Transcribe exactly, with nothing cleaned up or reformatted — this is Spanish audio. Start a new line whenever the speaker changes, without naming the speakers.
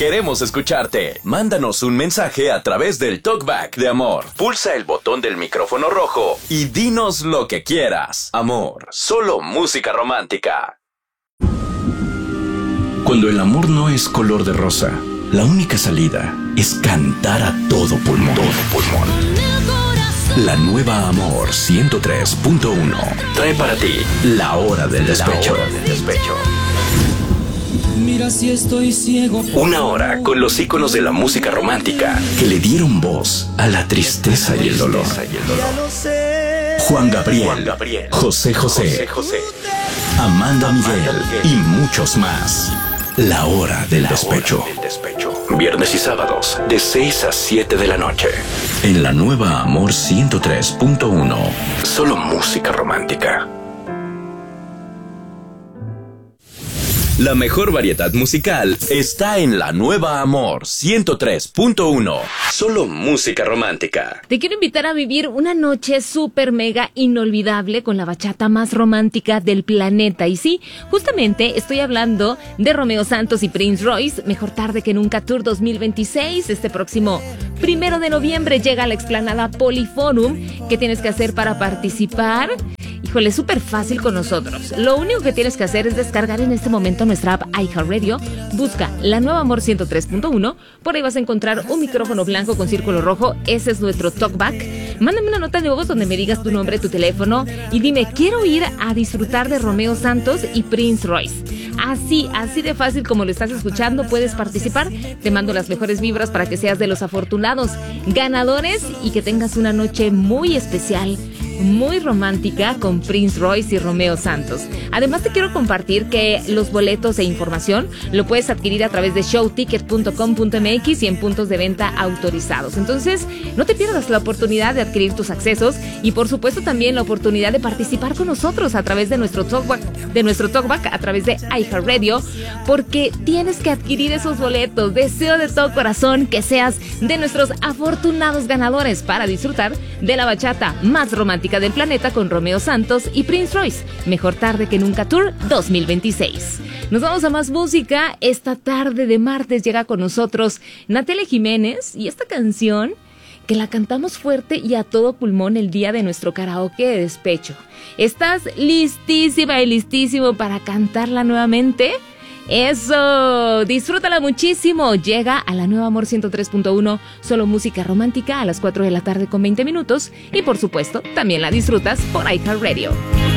Queremos escucharte. Mándanos un mensaje a través del Talkback de Amor. Pulsa el botón del micrófono rojo y dinos lo que quieras. Amor, solo música romántica.
Cuando el amor no es color de rosa, la única salida es cantar a todo pulmón. Todo pulmón. La nueva Amor ciento tres punto uno trae para ti La Hora del Despecho. La Hora del Despecho.
Mira si estoy ciego.
Una hora con los íconos de la música romántica que le dieron voz a la tristeza y el dolor. Juan Gabriel, Juan Gabriel José José, José José, Amanda Miguel y muchos más. La Hora del Despecho. Viernes y sábados de seis a siete de la noche. En la nueva Amor ciento tres punto uno. Solo música romántica.
La mejor variedad musical está en la nueva Amor ciento tres punto uno. Solo música romántica.
Te quiero invitar a vivir una noche súper mega inolvidable con la bachata más romántica del planeta. Y sí, justamente estoy hablando de Romeo Santos y Prince Royce. Mejor tarde que nunca Tour dos mil veintiséis. Este próximo primero de noviembre llega a la explanada Poliforum. ¿Qué tienes que hacer para participar? Híjole, es súper fácil con nosotros. Lo único que tienes que hacer es descargar en este momento nuestra app iHeartRadio. Busca La Nueva Amor ciento tres punto uno. Por ahí vas a encontrar un micrófono blanco con círculo rojo. Ese es nuestro talkback. Mándame una nota de voz donde me digas tu nombre, tu teléfono y dime, quiero ir a disfrutar de Romeo Santos y Prince Royce. Así, así de fácil como lo estás escuchando, puedes participar. Te mando las mejores vibras para que seas de los afortunados ganadores y que tengas una noche muy especial, muy romántica con Prince Royce y Romeo Santos. Además te quiero compartir que los boletos e información lo puedes adquirir a través de show ticket punto com punto m x y en puntos de venta autorizados. Entonces no te pierdas la oportunidad de adquirir tus accesos y por supuesto también la oportunidad de participar con nosotros a través de nuestro talkback, de nuestro talkback a través de iHeartRadio, porque tienes que adquirir esos boletos. Deseo de todo corazón que seas de nuestros afortunados ganadores para disfrutar de la bachata más romántica del planeta con Romeo Santos y Prince Royce. Mejor tarde que nunca Tour dos mil veintiséis. Nos vamos a más música. Esta tarde de martes llega con nosotros Natalia Jiménez y esta canción que la cantamos fuerte y a todo pulmón el día de nuestro karaoke de despecho. ¿Estás listísima y listísimo para cantarla nuevamente? ¡Eso! Disfrútala muchísimo. Llega a la nueva Amor ciento tres punto uno, solo música romántica a las cuatro de la tarde con veinte minutos. Y por supuesto, también la disfrutas por iHeartRadio.